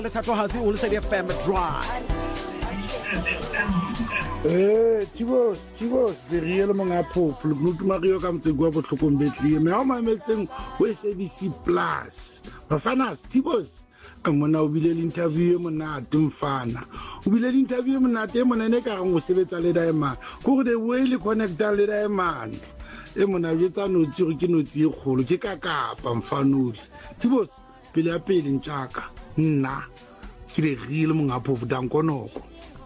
Letatohatsi o Lesedi FM Drive. Chibos, the real Mangapo, Fluke Mario comes to go up to Betli. Me how my messing with ABC Plus. Bafanas, Tibos. And when I will interview Mona Dumfana. We will interview Mona Demon and Eka and Museveta Leda. Who they will connect that Leda man. Emona Vita no Turkino Tiro, Kikaka, Pamfanul. Tibos, Pilapil in Chaka. Na, ke real Mangapo Dankonoko.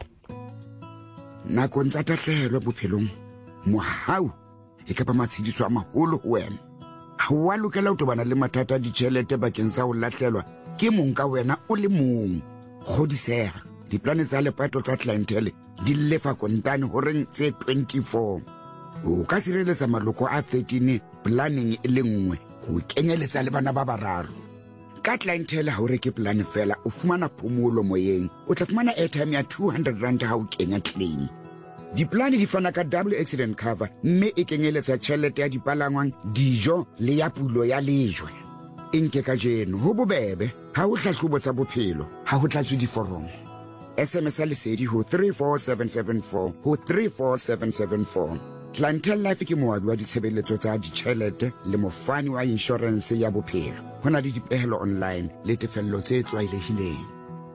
Na kontsa tatlhelo bophelong mohau e ka ba matshidiso a maholo ho wena ha wa lokela ho tobana le mathata di tšhelete bakeng sa ho latlhelwa ke mong ka wena o le mong godisega diplane tsa lepato tsa clientele di lefa kontane ho reng tse 24 o ka sireletsa maloko a 13 planning e le nngwe go kenyeletsa le bana ba bararo ka clientele ha o reke plan fela o fumana phomolo moyeng o tla fumana airtime ya 200 rand ha o kenya claim diplane di fana ka double accident cover mme e kenyeletsa tšhelete ya dipalangwang dijo le ya pulo ya lejwe enke ka jeno ho bobebe ha o hlahlobo tsa bophelo ha ho tlatswe diforomo SMS lesedi ho 34774 ho 34774 Clientele Life ke moabi wa ditshebeletso tsa ditšhelete le mofani wa insurance ya bophelo ho na le dipehelo online le tefello tse tlwaelehileng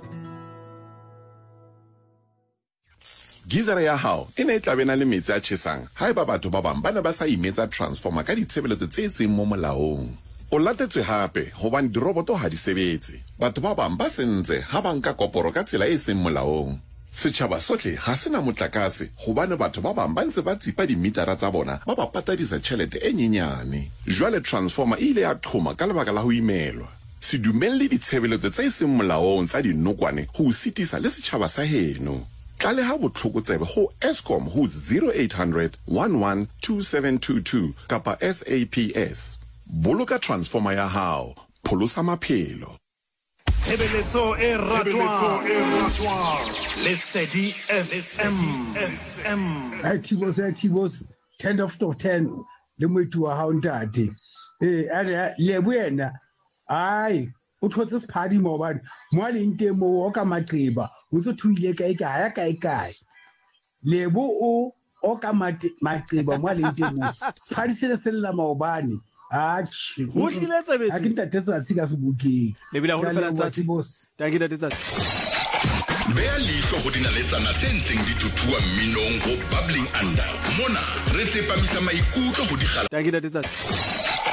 Gizara ya hao ene e tlabena le metsi a tjhesang ha eba batho ba bang bana ba sa imetsa transformer ka ditshebeletso tse seng mo molaong o latetswe hape hobane diroboto ha di sebetse batho ba bang ba sentse ha ba nka koporo ka tsela e seng molaong setjhaba sohle ha sena motlakase hobane batho ba bang ba ntse ba tsipa dimitara tsa bona ba ba patadisa tjhelete e nyenyane jwale transformer ile ya qhoma ka lebaka la ho imelwa se dumelle ditshebeletso tse seng molaong tsa dinokwane ho sitisa le setjhaba sa heno Kale ha botlhokotsebe ho Eskom ho 0800 11 2722 kapa SAPS. Boloka transformer ya hao, pholosa maphelo. Tshebeletso e ratwa Lesedi FM. Activos 10 of 10 le moetu wa hao ntate are le buena ai o thotse sephadi mo bana mo le nteng mo o ka maqeba o tso thuile kae lebo o ka maqeba mo le nteng mo sephadi se le sella maobane achi Mo shiletse betse. a ke ntate sa sika se bukeng Le bila ho fela tsatsi boss ta ke date tsatsi Bea leihlo go dinaletsana tse ntseng di tutua mminong go bubbling under mona re tsepamisa maikutlo go digala ta ke date tsatsi